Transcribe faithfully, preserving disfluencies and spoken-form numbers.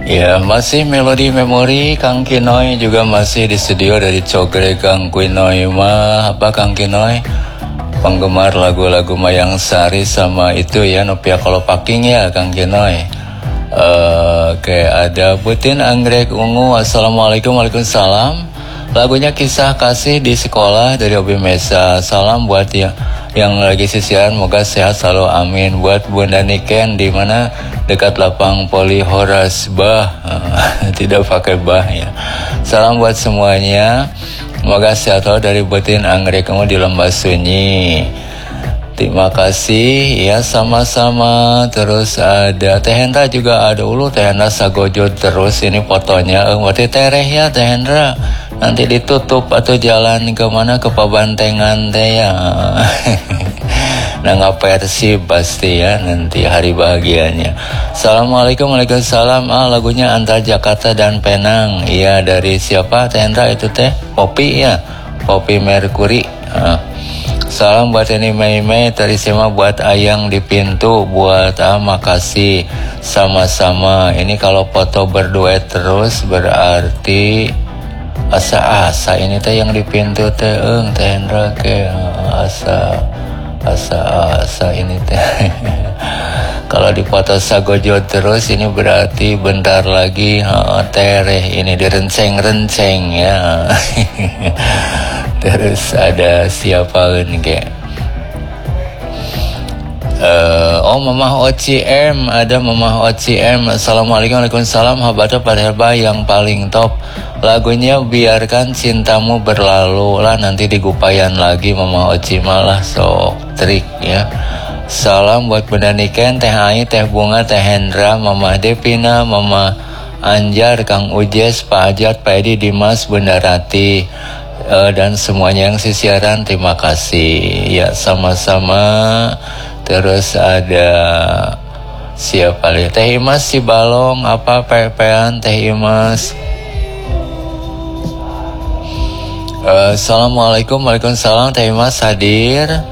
Ya, masih Melodi Memori, Kang Kinoy juga masih di studio dari Cogre. Kang Kinoy mah apa Kang Kinoy? Penggemar lagu-lagu Mayang Sari sama itu ya Nopia Kolopaking ya Kang Kinoy. Uh, kayak ada Putin Anggrek Ungu. Assalamualaikum, waalaikumsalam. Lagunya Kisah Kasih di Sekolah dari Obi Mesa. Salam buat yang yang lagi sisian, moga sehat selalu, amin. Buat Bunda Niken di mana dekat lapang Poli Horas Bah, tidak pakai bah ya. Salam buat semuanya, moga sehat selalu dari Putin Anggrek Ungu di Lembah Sunyi. Terima kasih ya, sama-sama. Terus ada Teh Hendra juga ada ulu Teh Hendra sagojo terus ini fotonya. Eh, berarti tereh ya Teh Hendra. Nanti ditutup atau jalan ke mana, ke Pabantengan teh ya. Nah nggak Persib pasti ya nanti hari bahagianya. Assalamualaikum, waalaikumsalam. Ah, lagunya Antar Jakarta dan Penang. Iya, dari siapa Teh Hendra itu teh? Poppy ya, Poppy Mercury. Ah. Salam buat ini Mei Mei, terima buat Ayang di pintu, buat ah makasih sama-sama. Ini kalau foto berduet terus berarti asa-asa ini teh yang di pintu teh eng Teh Hendra ke asa asa-asa ini teh. Kalau di foto sagojo terus ini berarti bentar lagi uh, tereh ini direnceng-renceng ya. Terus ada siapa ini kayak uh, oh Mamah O C M, ada Mamah O C M. Assalamualaikum, waalaikumsalam. Habata Padherba yang paling top. Lagunya Biarkan Cintamu Berlalu lah, nanti digupayan lagi Mamah O C M lah, sok trik ya. Salam buat Bunda Niken, Teh Ai, Teh Bunga, Teh Hendra, Mamah Devina, Mamah Anjar, Kang Ujes, Pak Ajat, Pak Edi, Dimas, Bunda Rati, uh, dan semuanya yang sisiaran, terima kasih ya, sama-sama. Terus ada siapa lagi? Teh Imas si Balong, apa pepean Teh Imas. uh, Assalamualaikum, waalaikumsalam. Teh Imas hadir.